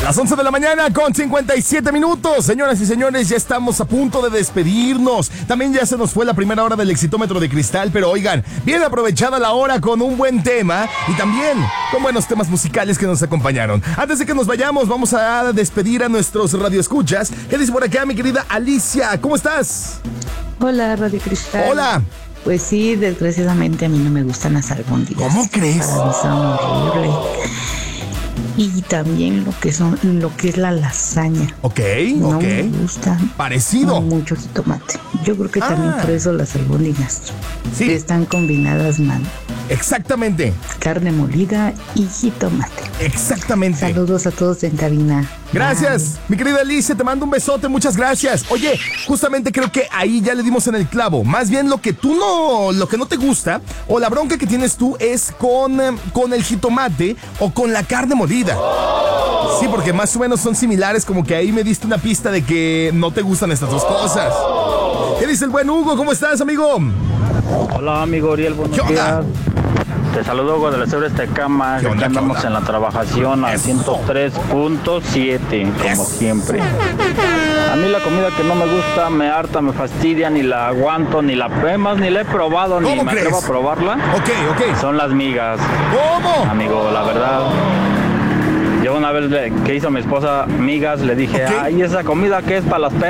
Las 11 de la mañana con 57 minutos. Señoras y señores, ya estamos a punto de despedirnos. También ya se nos fue la primera hora del Exitómetro de Cristal, pero oigan, bien aprovechada la hora con un buen tema y también con buenos temas musicales que nos acompañaron. Antes de que nos vayamos, vamos a despedir a nuestros radioescuchas. ¿Qué dice por acá mi querida Alicia? ¿Cómo estás? Hola, Radio Cristal. Hola. Pues sí, desgraciadamente a mí no me gustan las albóndigas. ¿Cómo crees? Para mí son horribles. Y también lo que es la lasaña. Ok. No me gustan. Parecido. Con mucho jitomate. Yo creo que también por eso las albóndigas sí. Están combinadas mal. Exactamente. Carne molida y jitomate. Exactamente. Saludos a todos en cabina. Gracias, mi querida Alicia, te mando un besote, muchas gracias. Oye, justamente creo que ahí ya le dimos en el clavo. Más bien lo que no te gusta, o la bronca que tienes tú es con el jitomate o con la carne molida. Sí, porque más o menos son similares, como que ahí me diste una pista de que no te gustan estas dos cosas. ¿Qué dice el buen Hugo? ¿Cómo estás, amigo? Hola, amigo Uriel, buenos días. Te saludo, Hugo, de la Cebres Tecama. Aquí andamos en la trabajación al 103.7, como siempre. A mí la comida que no me gusta, me harta, me fastidia, ni la aguanto, ni la he probado, ni me atrevo a probarla. Ok. Son las migas. ¿Cómo? Amigo, la verdad. Yo una vez que hizo mi esposa migas, le dije, ay, esa comida que es para las perras.